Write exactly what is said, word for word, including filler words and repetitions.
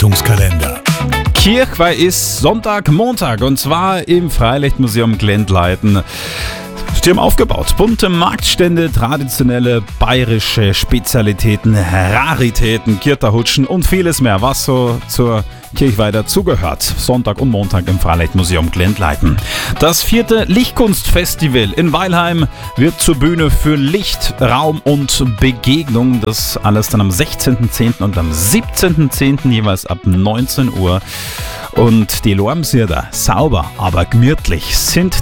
Übernachtungskalender. Kirchweih ist Sonntag, Montag und zwar im Freilichtmuseum Glendleiten. Sie haben aufgebaut. Bunte Marktstände, traditionelle bayerische Spezialitäten, Raritäten, Kirterhutschen und vieles mehr, was so zur Kirchweih dazugehört. Sonntag und Montag im Freilichtmuseum Glendleiten. Das vierte Lichtkunstfestival in Weilheim wird zur Bühne für Licht, Raum und Begegnung. Das alles dann am sechzehnten zehnten und am siebzehnten zehnten jeweils ab neunzehn Uhr. Und die Lormsirder, sauber, aber gemütlich, sind